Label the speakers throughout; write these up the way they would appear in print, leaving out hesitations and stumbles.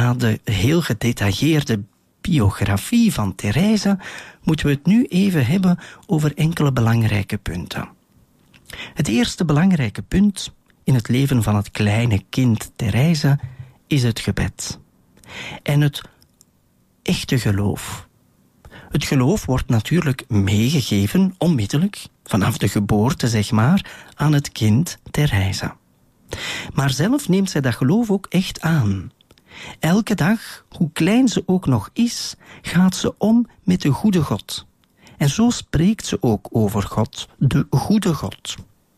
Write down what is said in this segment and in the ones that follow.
Speaker 1: Na de heel gedetailleerde biografie van Therese moeten we het nu even hebben over enkele belangrijke punten. Het eerste belangrijke punt in het leven van het kleine kind Therese is het gebed. En het echte geloof. Het geloof wordt natuurlijk meegegeven, onmiddellijk, vanaf de geboorte zeg maar, aan het kind Therese. Maar zelf neemt zij dat geloof ook echt aan. Elke dag, hoe klein ze ook nog is, gaat ze om met de goede God. En zo spreekt ze ook over God, de goede God.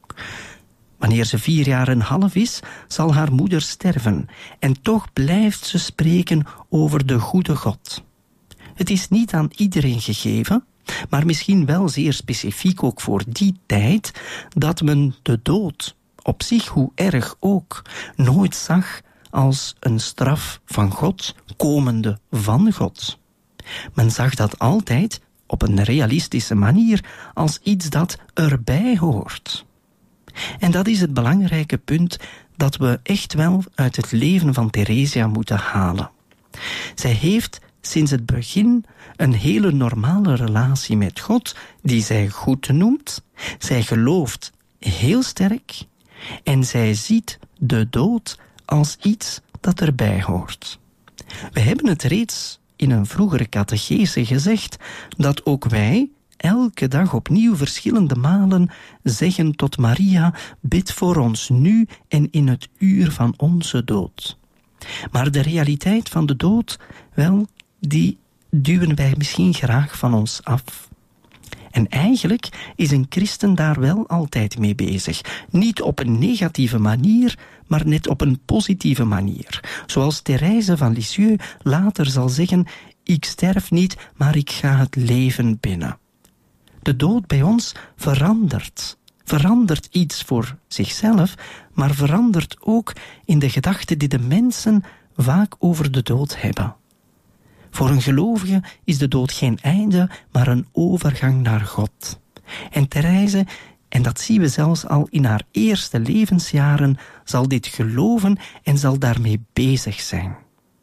Speaker 1: Wanneer ze 4 jaar en half is, zal haar moeder sterven. En toch blijft ze spreken over de goede God. Het is niet aan iedereen gegeven, maar misschien wel zeer specifiek ook voor die tijd, dat men de dood, op zich hoe erg ook, nooit zag als een straf van God, komende van God. Men zag dat altijd, op een realistische manier, als iets dat erbij hoort. En dat is het belangrijke punt dat we echt wel uit het leven van Theresia moeten halen. Zij heeft sinds het begin een hele normale relatie met God, die zij goed noemt. Zij gelooft heel sterk en zij ziet de dood als iets dat erbij hoort. We hebben het reeds in een vroegere catechese gezegd dat ook wij elke dag opnieuw verschillende malen zeggen tot Maria: bid voor ons nu en in het uur van onze dood. Maar de realiteit van de dood, wel, die duwen wij misschien graag van ons af. En eigenlijk is een christen daar wel altijd mee bezig. Niet op een negatieve manier, maar net op een positieve manier. Zoals Therese van Lisieux later zal zeggen: ik sterf niet, maar ik ga het leven binnen. De dood bij ons verandert. Verandert iets voor zichzelf, maar verandert ook in de gedachten die de mensen vaak over de dood hebben. Voor een gelovige is de dood geen einde, maar een overgang naar God. En Therese, en dat zien we zelfs al in haar eerste levensjaren, zal dit geloven en zal daarmee bezig zijn.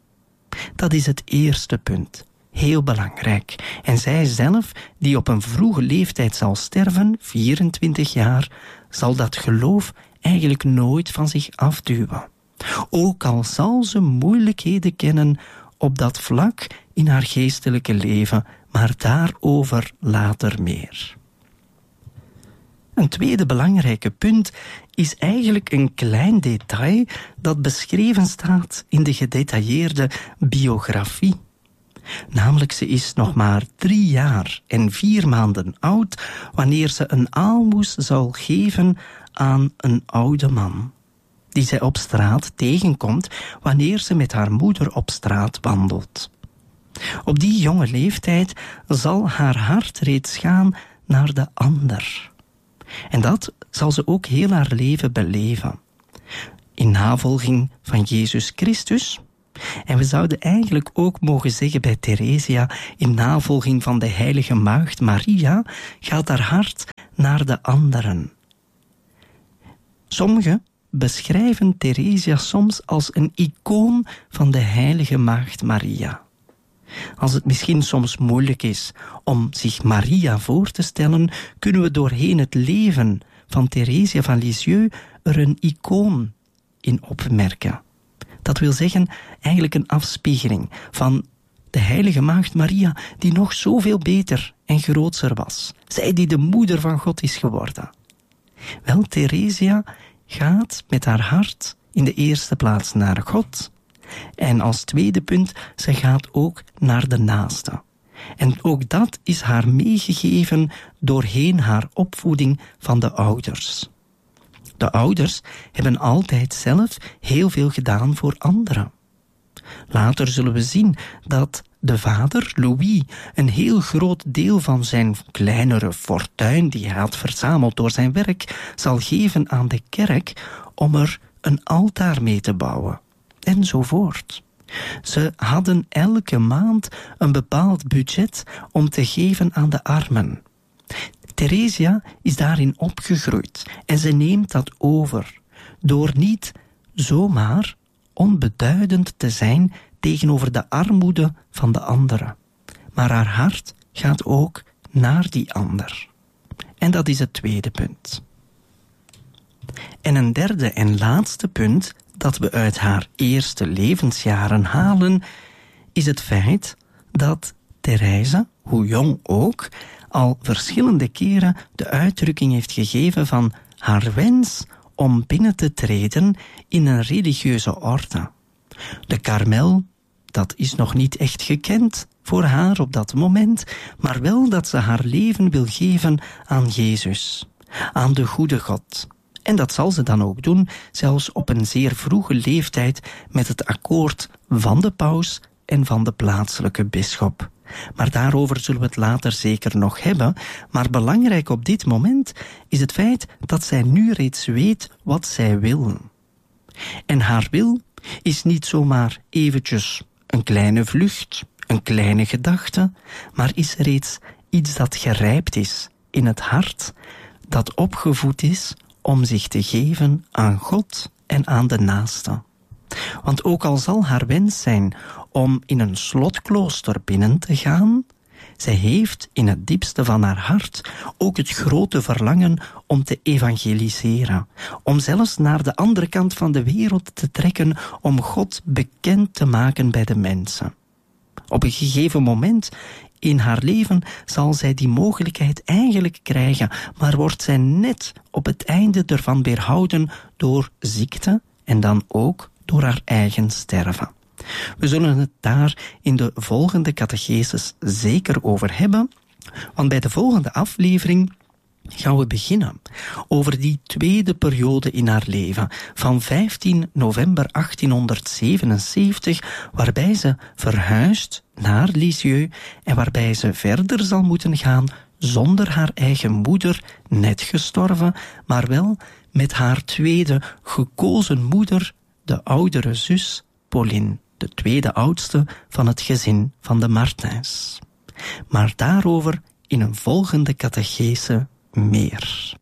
Speaker 1: Dat is het eerste punt. Heel belangrijk. En zij zelf, die op een vroege leeftijd zal sterven, 24 jaar, zal dat geloof eigenlijk nooit van zich afduwen. Ook al zal ze moeilijkheden kennen op dat vlak in haar geestelijke leven, maar daarover later meer. Een tweede belangrijke punt is eigenlijk een klein detail dat beschreven staat in de gedetailleerde biografie. Namelijk, ze is nog maar 3 jaar en 4 maanden oud wanneer ze een aalmoes zal geven aan een oude man, die zij op straat tegenkomt wanneer ze met haar moeder op straat wandelt. Op die jonge leeftijd zal haar hart reeds gaan naar de ander. En dat zal ze ook heel haar leven beleven. In navolging van Jezus Christus. En we zouden eigenlijk ook mogen zeggen bij Theresia, in navolging van de heilige maagd Maria, gaat haar hart naar de anderen. Sommigen beschrijven Theresia soms als een icoon van de heilige maagd Maria. Als het misschien soms moeilijk is om zich Maria voor te stellen, kunnen we doorheen het leven van Theresia van Lisieux er een icoon in opmerken. Dat wil zeggen, eigenlijk een afspiegeling van de heilige maagd Maria, die nog zoveel beter en grootser was. Zij die de moeder van God is geworden. Wel, Theresia gaat met haar hart in de eerste plaats naar God. En als tweede punt, ze gaat ook naar de naaste. En ook dat is haar meegegeven doorheen haar opvoeding van de ouders. De ouders hebben altijd zelf heel veel gedaan voor anderen. Later zullen we zien dat de vader, Louis, een heel groot deel van zijn kleinere fortuin die hij had verzameld door zijn werk, zal geven aan de kerk om er een altaar mee te bouwen. Enzovoort. Ze hadden elke maand een bepaald budget om te geven aan de armen. Theresia is daarin opgegroeid en ze neemt dat over, door niet zomaar onbeduidend te zijn tegenover de armoede van de andere. Maar haar hart gaat ook naar die ander. En dat is het tweede punt. En een derde en laatste punt dat we uit haar eerste levensjaren halen, is het feit dat Therese, hoe jong ook, al verschillende keren de uitdrukking heeft gegeven van haar wens om binnen te treden in een religieuze orde. De Karmel, dat is nog niet echt gekend voor haar op dat moment, maar wel dat ze haar leven wil geven aan Jezus, aan de goede God. En dat zal ze dan ook doen, zelfs op een zeer vroege leeftijd met het akkoord van de paus en van de plaatselijke bisschop. Maar daarover zullen we het later zeker nog hebben. Maar belangrijk op dit moment is het feit dat zij nu reeds weet wat zij wil. En haar wil is niet zomaar eventjes een kleine vlucht, een kleine gedachte, maar is reeds iets dat gerijpt is in het hart, dat opgevoed is om zich te geven aan God en aan de naaste. Want ook al zal haar wens zijn om in een slotklooster binnen te gaan, zij heeft in het diepste van haar hart ook het grote verlangen om te evangeliseren, om zelfs naar de andere kant van de wereld te trekken, om God bekend te maken bij de mensen. Op een gegeven moment in haar leven zal zij die mogelijkheid eigenlijk krijgen, maar wordt zij net op het einde ervan weerhouden door ziekte en dan ook door haar eigen sterven. We zullen het daar in de volgende catechesis zeker over hebben, want bij de volgende aflevering gaan we beginnen over die tweede periode in haar leven, van 15 november 1877, waarbij ze verhuist naar Lisieux en waarbij ze verder zal moeten gaan zonder haar eigen moeder, net gestorven, maar wel met haar tweede gekozen moeder, de oudere zus Pauline, de tweede oudste van het gezin van de Martins. Maar daarover in een volgende catechese meer.